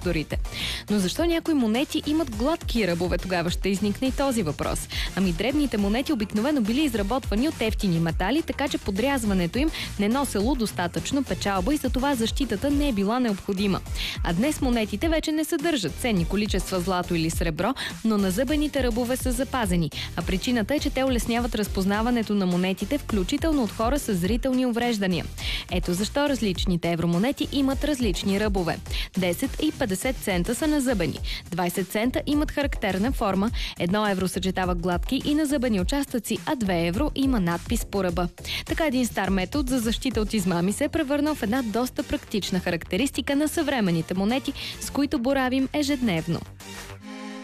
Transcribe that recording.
прозорите. Но защо някои монети имат гладки ръбове? Тогава ще изникне и този въпрос. Ами дребните монети обикновено били изработвани от ефтини метали, така че подрязването им не носело достатъчно печалба и затова защитата не е била необходима. А днес монетите вече не съдържат ценни количества злато или сребро, но назъбените ръбове са запазени. А причината е, че те улесняват разпознаването на монетите, включително от хора с зрителни увреждания. Ето защо различните евромонети имат различни ръбове. 10 и 50 цента са назъбени. 20 цента имат характерна форма, 1 евро съчетава гладки и назъбени участъци, а 2 евро има надпис по ръба. Така един стар метод за защита от измами се е превърнал в една доста практична характеристика на съвременните монети, с които боравим ежедневно.